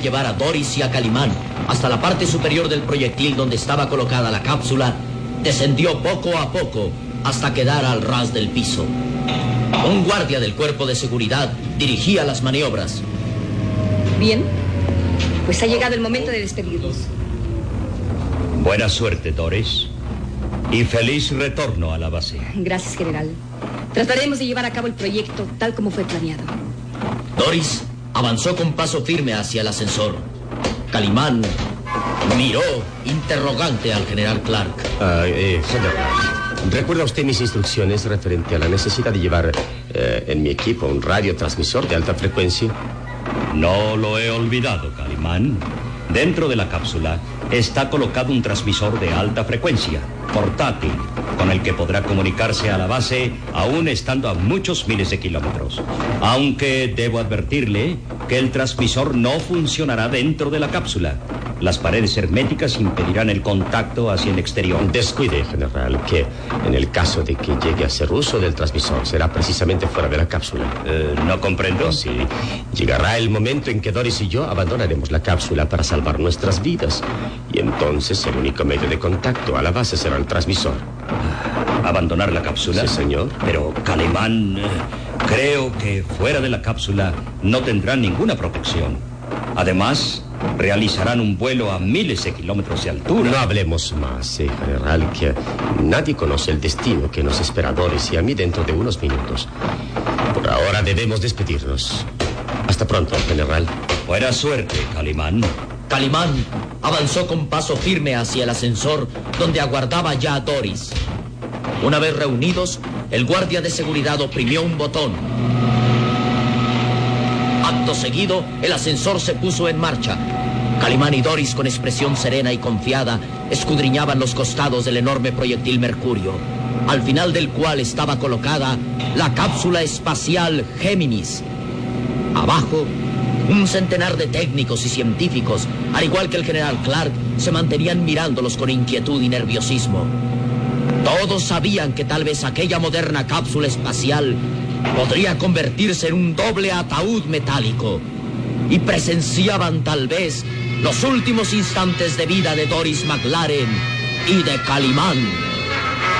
llevar a Doris y a Calimán hasta la parte superior del proyectil donde estaba colocada la cápsula, descendió poco a poco hasta quedar al ras del piso. Un guardia del cuerpo de seguridad dirigía las maniobras. Bien, pues ha llegado el momento de despedirnos. Buena suerte, Doris. Y feliz retorno a la base. Gracias, general. Trataremos de llevar a cabo el proyecto tal como fue planeado. Doris avanzó con paso firme hacia el ascensor. Calimán miró interrogante al general Clark. General, ¿recuerda usted mis instrucciones referente a la necesidad de llevar en mi equipo un radiotransmisor de alta frecuencia? No lo he olvidado, Calimán. Dentro de la cápsula está colocado un transmisor de alta frecuencia, portátil, con el que podrá comunicarse a la base aún estando a muchos miles de kilómetros. Aunque debo advertirle que el transmisor no funcionará dentro de la cápsula. Las paredes herméticas impedirán el contacto hacia el exterior. Descuide, general, que en el caso de que llegue a hacer uso del transmisor será precisamente fuera de la cápsula. ¿No comprendo? Sí, llegará el momento en que Doris y yo abandonaremos la cápsula para salvar nuestras vidas. Y entonces el único medio de contacto a la base será el transmisor. ¿Abandonar la cápsula? Sí, señor. Pero, Calimán, creo que fuera de la cápsula no tendrán ninguna protección. Además, realizarán un vuelo a miles de kilómetros de altura. No hablemos más, general, que nadie conoce el destino que nos espera a Doris y a mí dentro de unos minutos. Por ahora debemos despedirnos. Hasta pronto, general. Buena suerte, Calimán. Calimán avanzó con paso firme hacia el ascensor donde aguardaba ya a Doris. Una vez reunidos, el guardia de seguridad oprimió un botón. Acto seguido, el ascensor se puso en marcha. Calimán y Doris, con expresión serena y confiada, escudriñaban los costados del enorme proyectil Mercurio, al final del cual estaba colocada la cápsula espacial Géminis. Abajo, un centenar de técnicos y científicos, al igual que el general Clark, se mantenían mirándolos con inquietud y nerviosismo. Todos sabían que tal vez aquella moderna cápsula espacial podría convertirse en un doble ataúd metálico, y presenciaban tal vez los últimos instantes de vida de Doris McLaren y de Calimán.